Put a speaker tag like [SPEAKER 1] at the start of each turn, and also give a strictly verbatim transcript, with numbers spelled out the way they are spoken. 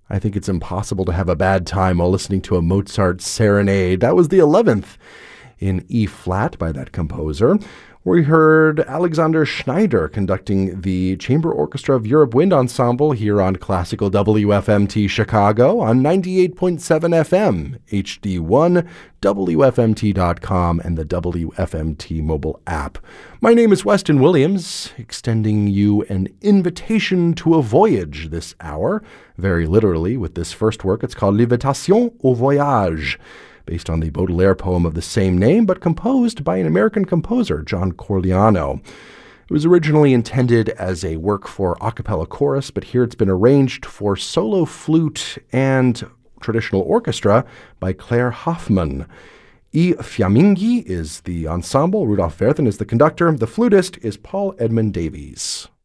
[SPEAKER 1] I think it's impossible to have a bad time while listening to a Mozart serenade. That was the eleventh in E-flat by that composer. We heard Alexander Schneider conducting the Chamber Orchestra of Europe Wind Ensemble here on Classical W F M T Chicago on ninety-eight point seven F M, H D one, W F M T dot com, and the W F M T mobile app. My name is Weston Williams, extending you an invitation to a voyage this hour, very literally with this first work. It's called L'Invitation au Voyage, based on the Baudelaire poem of the same name, but composed by an American composer, John Corigliano. It was originally intended as a work for a cappella chorus, but here it's been arranged for solo flute and traditional orchestra by Claire Hoffman. I Fiamminghi is the ensemble. Rudolf Werthen is the conductor. The flutist is Paul Edmund Davies.